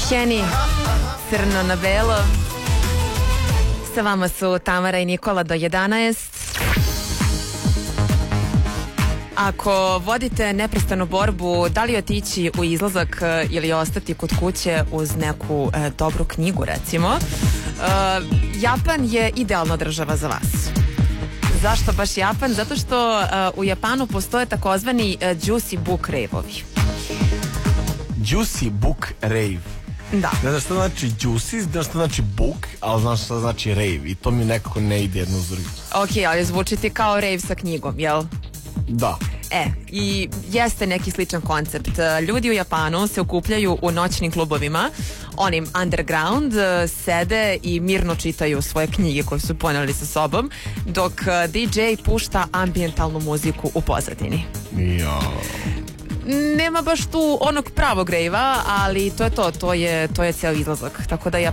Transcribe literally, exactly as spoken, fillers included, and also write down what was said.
Kenny, crno na belo. Sa vama su Tamara i Nikola do jedanaest. Ako vodite neprestanu borbu, da li otići u izlazak ili ostati kod kuće uz neku e, dobru knjigu, recimo, e, Japan je idealna država za vas. Zašto baš Japan? Zato što e, u Japanu postoje takozvani e, juicy book rave-ovi. Juicy book rave. Da. Ne znaš što znači juicy, znaš što znači book, ali znaš što znači rave i to mi nekako ne ide jedno uz drugo. Ok, ali zvuči ti kao rave sa knjigom, jel? Da. E, i jeste neki sličan koncept. Ljudi u Japanu se okupljaju u noćnim klubovima, onim underground, sede i mirno čitaju svoje knjige koje su poneli sa sobom, dok D J pušta ambijentalnu muziku u pozadini. Ja. Nema baš tu onog pravog rejva, ali to je to, to je, to je cijeli izlazak. Tako da ja